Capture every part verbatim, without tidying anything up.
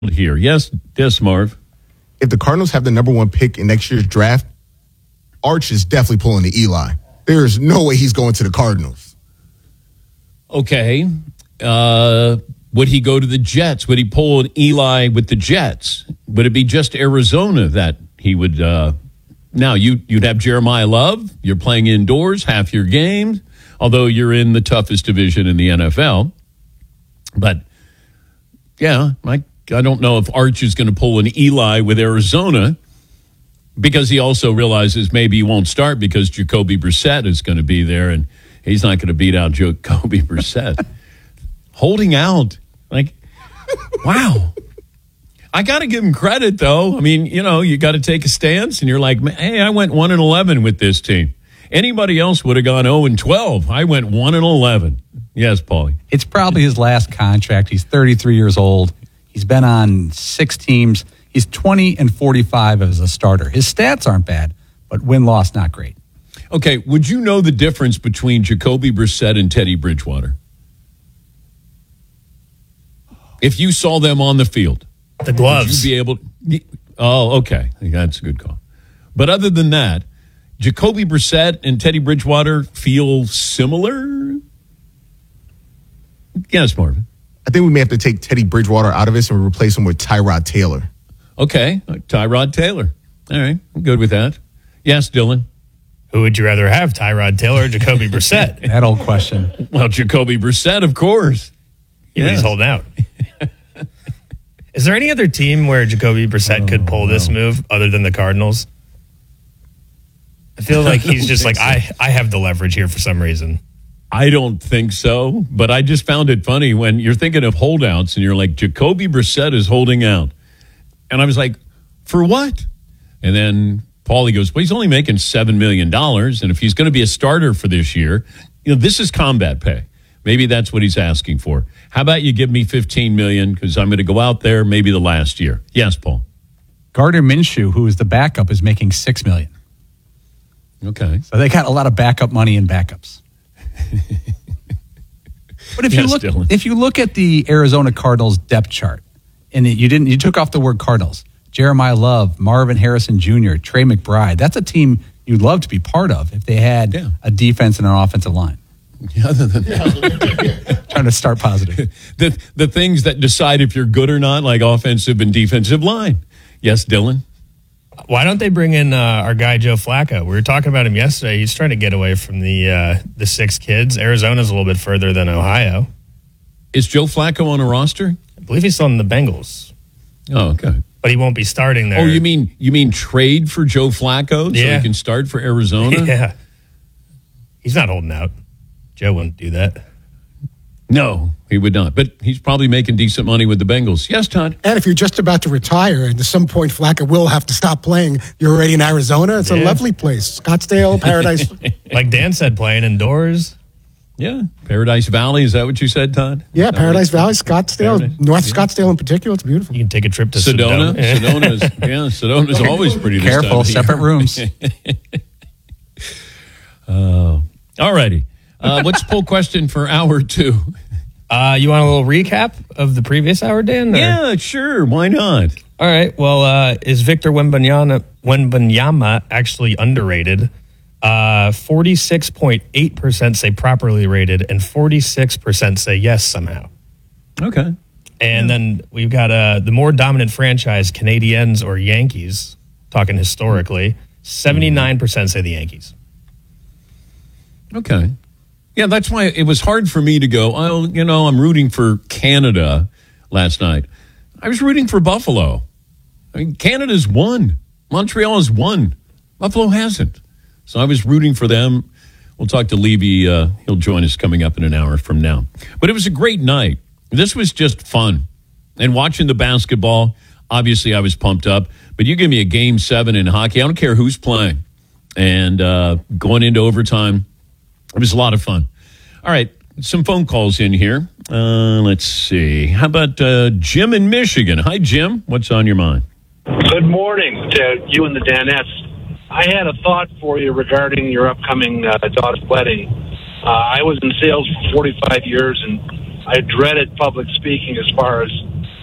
here. Yes, yes, Marv. If the Cardinals have the number one pick in next year's draft, Arch is definitely pulling the Eli. There's no way he's going to the Cardinals. Okay. Uh, would he go to the Jets? Would he pull an Eli with the Jets? Would it be just Arizona that he would? Uh, now, you, you'd have Jeremiah Love. You're playing indoors half your games, although you're in the toughest division in the N F L. But, yeah, I, I don't know if Arch is going to pull an Eli with Arizona, because he also realizes maybe he won't start because Jacoby Brissett is going to be there, and he's not going to beat out Jacoby Brissett. Holding out. Like, wow. I got to give him credit, though. I mean, you know, you got to take a stance, and you're like, hey, I went one and eleven with this team. Anybody else would have gone oh and twelve. I went one and eleven. Yes, Paulie. It's probably his last contract. He's thirty-three years old. He's been on six teams. He's twenty and forty-five as a starter. His stats aren't bad, but win-loss not great. Okay, would you know the difference between Jacoby Brissett and Teddy Bridgewater? If you saw them on the field. The gloves. Would you be able to, oh, okay. That's a good call. But other than that, Jacoby Brissett and Teddy Bridgewater feel similar? Yes, Marvin. I think we may have to take Teddy Bridgewater out of this and replace him with Tyrod Taylor. Okay, Tyrod Taylor. All right, I'm good with that. Yes, Dylan. Who would you rather have, Tyrod Taylor or Jacoby Brissett? That old question. Well, Jacoby Brissett, of course. Yeah, yes. He's holding out. Is there any other team where Jacoby Brissett oh, could pull no. this move other than the Cardinals? I feel like he's just like, so. I, I have the leverage here for some reason. I don't think so, but I just found it funny when you're thinking of holdouts and you're like, Jacoby Brissett is holding out. And I was like, for what? And then Paulie goes, well, he's only making seven million dollars. And if he's going to be a starter for this year, you know, this is combat pay. Maybe that's what he's asking for. How about you give me fifteen million dollars because I'm going to go out there maybe the last year. Yes, Paul. Gardner Minshew, who is the backup, is making six million dollars. Okay. So they got a lot of backup money in backups. But if yes, you look Dylan. if you look at the Arizona Cardinals depth chart, and you didn't you took off the word Cardinals, Jeremiah Love, Marvin Harrison Junior, Trey McBride, that's a team you'd love to be part of if they had yeah. a defense and an offensive line. Yeah, other than that. Trying to start positive. The the things that decide if you're good or not, like offensive and defensive line. Yes, Dylan? Why don't they bring in uh, our guy Joe Flacco? We were talking about him yesterday. He's trying to get away from the uh, the six kids. Arizona's a little bit further than Ohio. Is Joe Flacco on a roster? I believe he's on the Bengals. Oh, okay. But he won't be starting there. Oh, you mean you mean trade for Joe Flacco so yeah. he can start for Arizona? Yeah. He's not holding out. Joe wouldn't do that. No, he would not. But he's probably making decent money with the Bengals. Yes, Todd? And if you're just about to retire, and at some point Flacco will have to stop playing, you're already in Arizona. It's yeah. a lovely place. Scottsdale, Paradise. Like Dan said, playing indoors. Yeah. Paradise Valley. Is that what you said, Todd? Yeah, Paradise Valley, Scottsdale, Paradise. North yeah. Scottsdale in particular. It's beautiful. You can take a trip to Sedona. Sedona. Sedona is, yeah, Sedona is always pretty. Careful, separate rooms. uh, all righty. Uh, what's the poll question for hour two? Uh, you want a little recap of the previous hour, Dan? Or? Yeah, sure. Why not? All right. Well, uh, is Victor Wembanyama, Wembanyama actually underrated? Uh, forty-six point eight percent say properly rated, and forty-six percent say yes somehow. Okay. And yeah. then we've got uh, the more dominant franchise, Canadiens or Yankees, talking historically. seventy-nine percent say the Yankees. Okay. Yeah, that's why it was hard for me to go, oh, you know, I'm rooting for Canada last night. I was rooting for Buffalo. I mean, Canada's won. Montreal has won. Buffalo hasn't. So I was rooting for them. We'll talk to Levy. Uh, he'll join us coming up in an hour from now. But it was a great night. This was just fun. And watching the basketball, obviously I was pumped up. But you give me a game seven in hockey, I don't care who's playing. And uh, going into overtime, it was a lot of fun. All right, some phone calls in here. Uh, let's see. How about uh, Jim in Michigan? Hi, Jim. What's on your mind? Good morning to you and the Danettes. I had a thought for you regarding your upcoming uh, daughter's wedding. Uh, I was in sales for forty-five years, and I dreaded public speaking as far as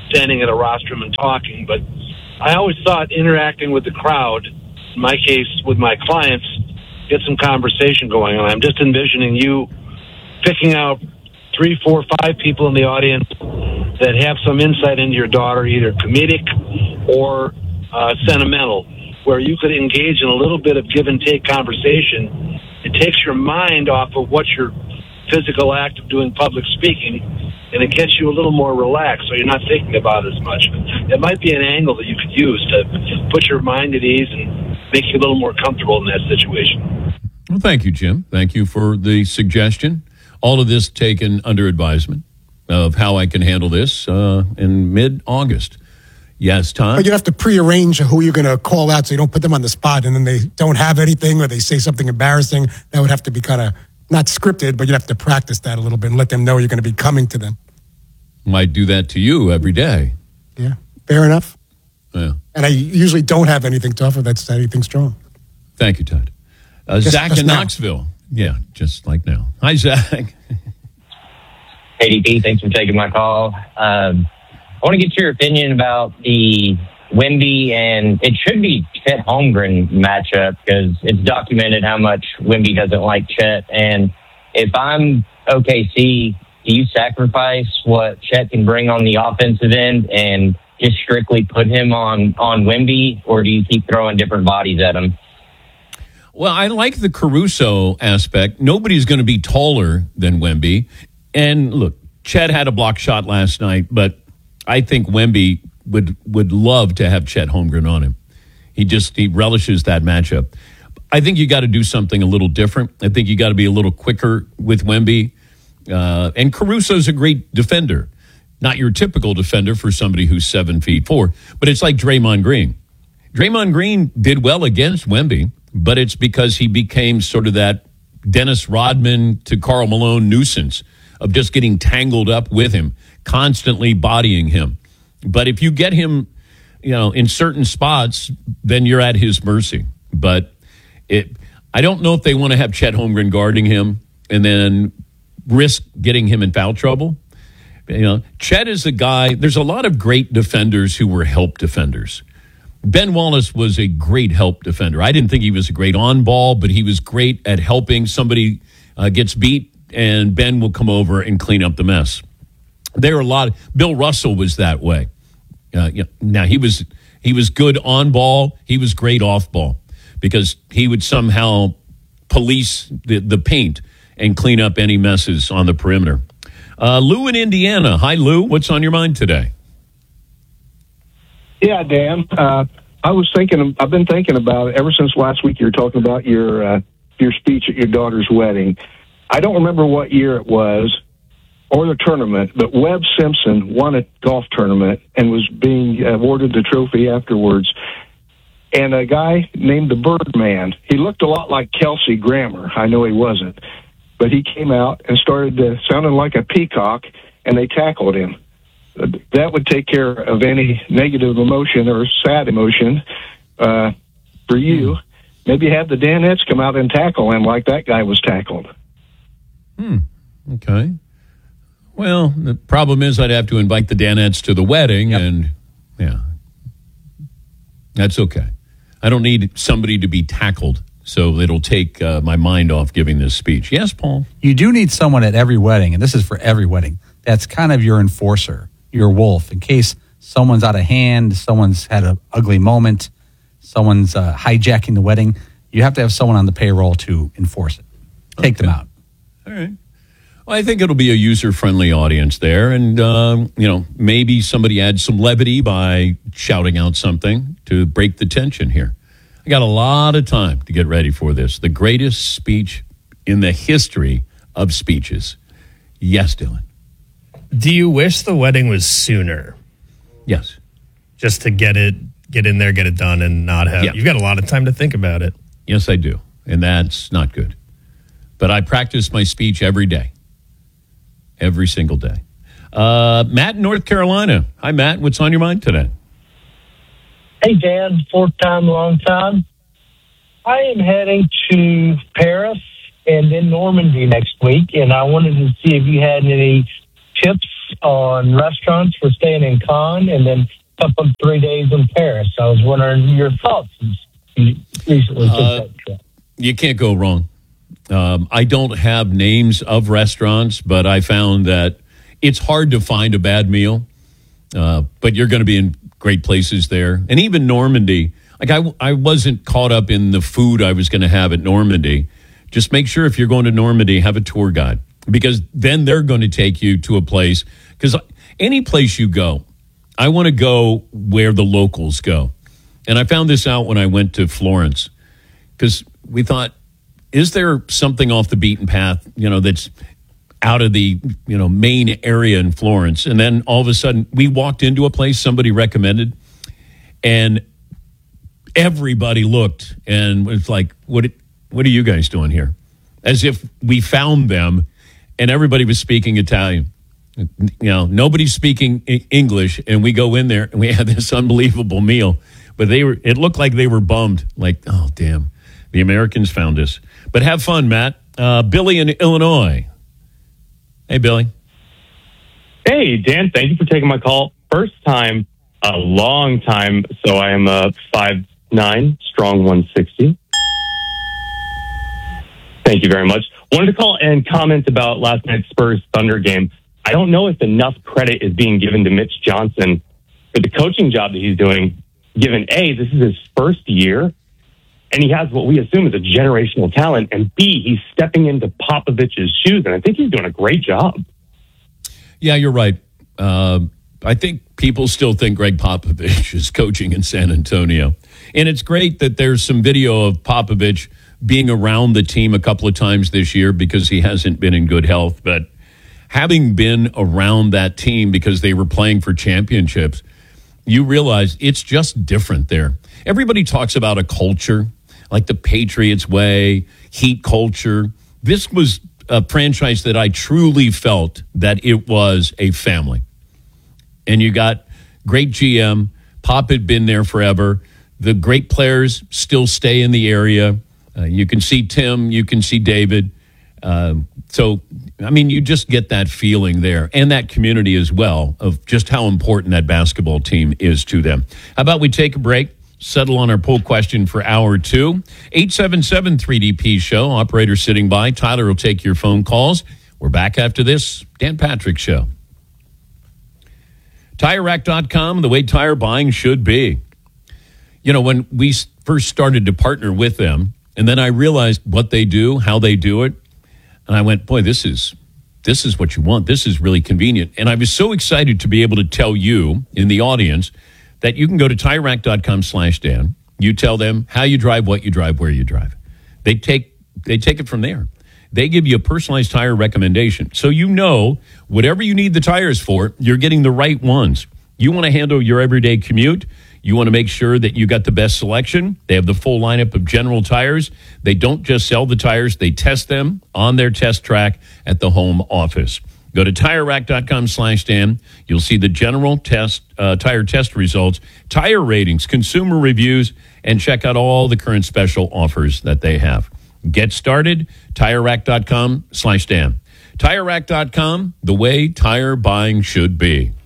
standing at a rostrum and talking. But I always thought interacting with the crowd, in my case with my clients, get some conversation going on. I'm just envisioning you picking out three, four, five people in the audience that have some insight into your daughter, either comedic or uh, sentimental, where you could engage in a little bit of give and take conversation. It takes your mind off of what your physical act of doing public speaking, and it gets you a little more relaxed, so you're not thinking about it as much. It might be an angle that you could use to put your mind at ease and make you a little more comfortable in that situation. Well, thank you, Jim. Thank you for the suggestion. All of this taken under advisement of how I can handle this uh, in mid-August. Yes, Tom? But you'd have to prearrange who you're going to call out so you don't put them on the spot and then they don't have anything or they say something embarrassing. That would have to be kind of not scripted, but you'd have to practice that a little bit and let them know you're going to be coming to them. Might do that to you every day. Yeah, fair enough. Yeah. And I usually don't have anything to offer that's anything strong. Thank you, Todd. Uh, Just- Zach just in now. Knoxville. Yeah, just like now. Hi, Zach. A D P, thanks for taking my call. Um, I want to get your opinion about the Wemby and it should be Chet Holmgren matchup because it's documented how much Wemby doesn't like Chet. And if I'm O K C, do you sacrifice what Chet can bring on the offensive end and just strictly put him on, on Wemby, or do you keep throwing different bodies at him? Well, I like the Caruso aspect. Nobody's going to be taller than Wemby. And look, Chet had a block shot last night, but I think Wemby would would love to have Chet Holmgren on him. He just he relishes that matchup. I think you got to do something a little different. I think you got to be a little quicker with Wemby. Uh, and Caruso's a great defender. Not your typical defender for somebody who's seven feet four, but it's like Draymond Green. Draymond Green did well against Wemby, but it's because he became sort of that Dennis Rodman to Karl Malone nuisance of just getting tangled up with him, constantly bodying him. But if you get him, you know, in certain spots, then you're at his mercy. But it, I don't know if they want to have Chet Holmgren guarding him and then risk getting him in foul trouble. You know, Chet is a guy, there's a lot of great defenders who were help defenders. Ben Wallace was a great help defender. I didn't think he was a great on ball, but he was great at helping. Somebody uh, gets beat, and Ben will come over and clean up the mess. There are a lot. Of, Bill Russell was that way. Uh, you know, now he was he was good on ball. He was great off ball because he would somehow police the, the paint and clean up any messes on the perimeter. Uh, Lou in Indiana. Hi, Lou. What's on your mind today? Yeah, Dan. Uh, I was thinking. I've been thinking about it ever since last week. You were talking about your uh, your speech at your daughter's wedding. I don't remember what year it was or the tournament, but Webb Simpson won a golf tournament and was being awarded the trophy afterwards. And a guy named the Birdman. He looked a lot like Kelsey Grammer. I know he wasn't, but he came out and started uh, sounding like a peacock, and they tackled him. That would take care of any negative emotion or sad emotion uh, for you. Maybe have the Danettes come out and tackle him like that guy was tackled. Hmm. Okay. Well, the problem is I'd have to invite the Danettes to the wedding, yep. and yeah, that's okay. I don't need somebody to be tackled, so it'll take uh, my mind off giving this speech. Yes, Paul? You do need someone at every wedding, and this is for every wedding, that's kind of your enforcer, your wolf, in case someone's out of hand, someone's had an ugly moment, someone's uh, hijacking the wedding. You have to have someone on the payroll to enforce it. Take okay. them out. All right. Well, I think it'll be a user-friendly audience there, and um, you know, maybe somebody adds some levity by shouting out something to break the tension here. I got a lot of time to get ready for this. The greatest speech in the history of speeches. Yes, Dylan. Do you wish the wedding was sooner? Yes. Just to get it, get in there, get it done, and not have. Yeah. You've got a lot of time to think about it. Yes, I do, and that's not good. But I practice my speech every day. Every single day. Uh, Matt in North Carolina. Hi, Matt. What's on your mind today? Hey, Dan. Fourth time, long time. I am heading to Paris and then Normandy next week, and I wanted to see if you had any tips on restaurants for staying in Cannes and then a couple of three days in Paris. I was wondering your thoughts since you recently took Uh, that trip. You can't go wrong. Um, I don't have names of restaurants, but I found that it's hard to find a bad meal. Uh, but you're going to be in great places there. And even Normandy, like I, I wasn't caught up in the food I was going to have at Normandy. Just make sure if you're going to Normandy, have a tour guide, because then they're going to take you to a place. Because any place you go, I want to go where the locals go. And I found this out when I went to Florence, because we thought, is there something off the beaten path, you know, that's out of the, you know, main area in Florence? And then all of a sudden we walked into a place somebody recommended, and everybody looked and was like, what, what are you guys doing here? As if we found them, and everybody was speaking Italian. You know, nobody's speaking English, and we go in there and we had this unbelievable meal. But they were, it looked like they were bummed, like, oh, damn, the Americans found us. But have fun, Matt. Uh, Billy in Illinois. Hey, Billy. Hey, Dan, thank you for taking my call. First time, a long time. So I am a five nine, strong one sixty. Thank you very much. Wanted to call and comment about last night's Spurs Thunder game. I don't know if enough credit is being given to Mitch Johnson for the coaching job that he's doing, given A, this is his first year, and he has what we assume is a generational talent, and B, he's stepping into Popovich's shoes, and I think he's doing a great job. Yeah, you're right. Uh, I think people still think Greg Popovich is coaching in San Antonio. And it's great that there's some video of Popovich being around the team a couple of times this year because he hasn't been in good health. But having been around that team because they were playing for championships, you realize it's just different there. Everybody talks about a culture, like the Patriots way, Heat culture. This was a franchise that I truly felt that it was a family. And you got great G M. Pop had been there forever. The great players still stay in the area. Uh, you can see Tim. You can see David. Uh, so, I mean, you just get that feeling there, and that community as well, of just how important that basketball team is to them. How about we take a break, settle on our poll question for hour two? eight seven seven three D P show. Operator sitting by. Tyler will take your phone calls. We're back after this Dan Patrick Show. Tire Rack dot com, the way tire buying should be. You know, when we first started to partner with them, and then I realized what they do, how they do it, and I went, boy, this is this is what you want. This is really convenient. And I was so excited to be able to tell you in the audience that you can go to Tire Rack dot com slash Dan. You tell them how you drive, what you drive, where you drive. They take they take it from there. They give you a personalized tire recommendation. So you know whatever you need the tires for, you're getting the right ones. You want to handle your everyday commute. You want to make sure that you got the best selection. They have the full lineup of General tires. They don't just sell the tires. They test them on their test track at the home office. Go to Tire Rack dot com slash Dan. You'll see the General test uh, tire test results, tire ratings, consumer reviews, and check out all the current special offers that they have. Get started, Tire Rack dot com slash Dan. Tire Rack dot com, the way tire buying should be.